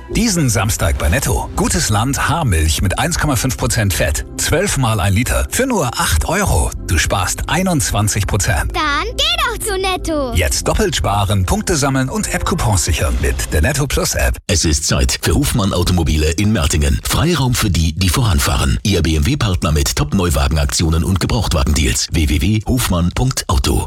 Diesen Samstag bei Netto. Gutes Land Haarmilch mit 1,5% Fett. 12 mal 1 Liter für nur 8 €. Du sparst 21%. Dann geh doch zu Netto. Jetzt doppelt sparen, Punkte sammeln und App-Coupons sichern mit der Netto Plus App. Es ist Zeit für Hofmann Automobile in Mertingen. Freiraum für die, die voranfahren. Ihr BMW-Partner mit Top-Neuwagenaktionen und Gebrauchtwagendeals. www.hofmann.auto.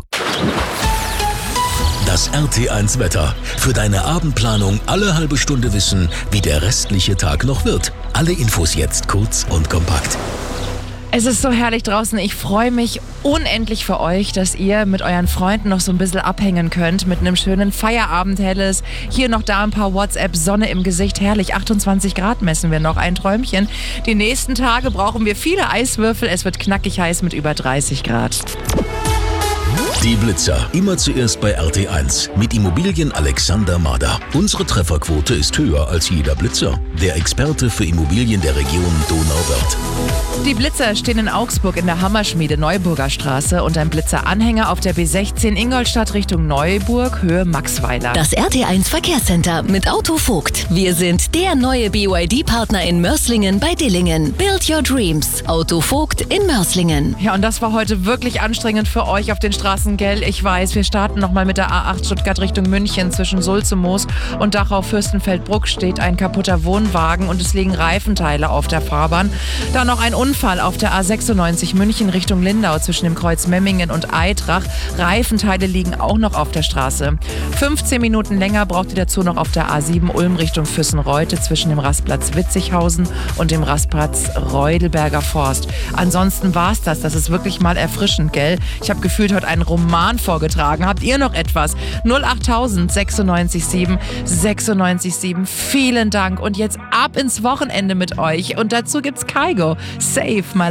Das RT1 Wetter. Für deine Abendplanung alle halbe Stunde wissen, wie der restliche Tag noch wird. Alle Infos jetzt kurz und kompakt. Es ist so herrlich draußen. Ich freue mich unendlich für euch, dass ihr mit euren Freunden noch so ein bisschen abhängen könnt mit einem schönen Feierabend helles. Hier noch da ein paar WhatsApp, Sonne im Gesicht, herrlich. 28 Grad messen wir noch, ein Träumchen. Die nächsten Tage brauchen wir viele Eiswürfel. Es wird knackig heiß mit über 30 Grad. Die Blitzer. Immer zuerst bei RT1 mit Immobilien Alexander Mader. Unsere Trefferquote ist höher als jeder Blitzer. Der Experte für Immobilien der Region Donauwörth. Die Blitzer stehen in Augsburg in der Hammerschmiede Neuburger Straße und ein Blitzer-Anhänger auf der B16 Ingolstadt Richtung Neuburg, Höhe Maxweiler. Das RT1 Verkehrscenter mit Auto Vogt. Wir sind der neue BYD-Partner in Mörslingen bei Dillingen. Build your dreams. Auto Vogt in Mörslingen. Ja, und das war heute wirklich anstrengend für euch auf den Straßen, gell? Ich weiß, wir starten nochmal mit der A8 Stuttgart Richtung München. Zwischen Sulzemoos und Dachau-Fürstenfeldbruck steht ein kaputter Wohnwagen und es liegen Reifenteile auf der Fahrbahn. Dann noch ein Unfall auf der A96 München Richtung Lindau zwischen dem Kreuz Memmingen und Eitrach. Reifenteile liegen auch noch auf der Straße. 15 Minuten länger braucht ihr dazu noch auf der A7 Ulm Richtung Füssenreute zwischen dem Rastplatz Witzighausen und dem Rastplatz Reudelberger Forst. Ansonsten war's das. Das ist wirklich mal erfrischend, gell? Ich habe gefühlt heute einen Roman vorgetragen. Habt ihr noch etwas? 08000 96 7 96 7. Vielen Dank und jetzt ab ins Wochenende mit euch. Und dazu gibt's Kygo. Save my